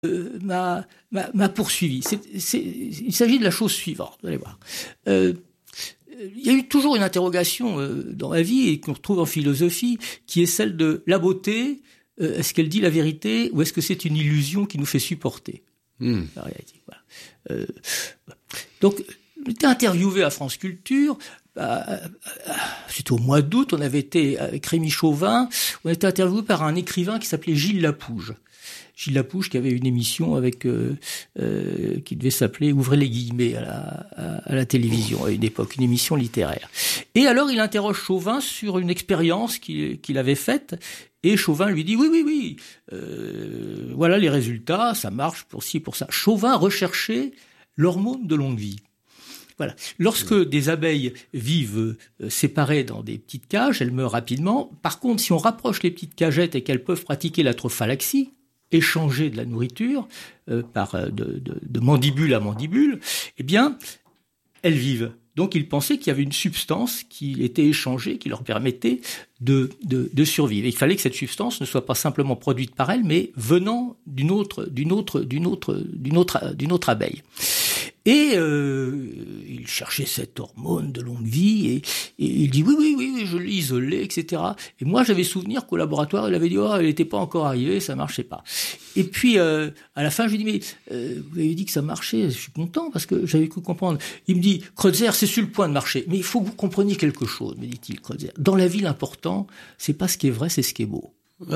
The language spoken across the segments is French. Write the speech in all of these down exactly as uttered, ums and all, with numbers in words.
euh, m'a, m'a, m'a poursuivi. C'est, c'est, il s'agit de la chose suivante, vous allez voir. Euh, il y a eu toujours une interrogation euh, dans la vie, et qu'on retrouve en philosophie, qui est celle de la beauté. Euh, est-ce qu'elle dit la vérité, ou est-ce que c'est une illusion qui nous fait supporter mmh. la réalité, voilà. Euh, donc, j'étais interviewé à France Culture. Bah, c'était au mois d'août, on avait été avec Rémi Chauvin, on a été interviewé par un écrivain qui s'appelait Gilles Lapouge. Gilles Lapouge qui avait une émission avec euh, euh, qui devait s'appeler Ouvrez les guillemets à la, à, à la télévision à une époque, une émission littéraire. Et alors il interroge Chauvin sur une expérience qu'il, qu'il avait faite, et Chauvin lui dit oui oui oui euh, voilà les résultats, ça marche pour ci pour ça. Chauvin recherchait l'hormone de longue vie. Voilà. Lorsque des abeilles vivent euh, séparées dans des petites cages, elles meurent rapidement. Par contre, si on rapproche les petites cagettes et qu'elles peuvent pratiquer la trophallaxie, échanger de la nourriture euh, par euh, de, de, de mandibule à mandibule, eh bien, elles vivent. Donc, ils pensaient qu'il y avait une substance qui était échangée, qui leur permettait de, de, de survivre. Et il fallait que cette substance ne soit pas simplement produite par elles, mais venant d'une autre, d'une autre, d'une autre, d'une autre, d'une autre abeille. Et euh, il cherchait cette hormone de longue vie, et, et il dit oui, oui, oui, oui, je l'ai isolée, et cetera. Et moi, j'avais souvenir qu'au laboratoire, il avait dit oh, elle n'était pas encore arrivée, ça marchait pas. Et puis euh, à la fin, je lui dis mais euh, vous avez dit que ça marchait, je suis content parce que j'avais cru comprendre. Il me dit Kreutzer, c'est sur le point de marcher, mais il faut que vous compreniez quelque chose, me dit-il Kreutzer. Dans la vie, l'important, c'est pas ce qui est vrai, c'est ce qui est beau.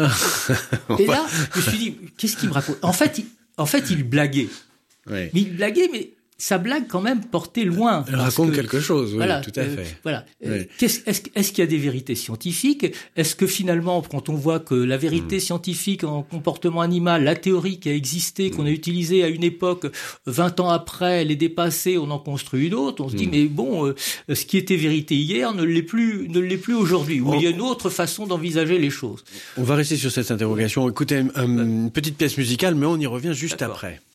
Et là, je me suis dit qu'est-ce qu'il me raconte ? En fait, il, en fait, il blaguait. Oui. Mais il blaguait, mais sa blague quand même portée loin. Elle raconte que, quelque chose, oui, voilà, tout à fait. Euh, voilà. Oui. Euh, qu'est-ce, est-ce, est-ce qu'il y a des vérités scientifiques ? Est-ce que finalement, quand on voit que la vérité mmh. scientifique en comportement animal, la théorie qui a existé, qu'on mmh. a utilisée à une époque, vingt ans après, elle est dépassée, on en construit une autre, on se mmh. dit, mais bon, euh, ce qui était vérité hier ne l'est plus, ne l'est plus aujourd'hui, ou oh. il y a une autre façon d'envisager les choses. On va rester sur cette interrogation. Écoutez, une, une petite pièce musicale, mais on y revient juste D'accord. après.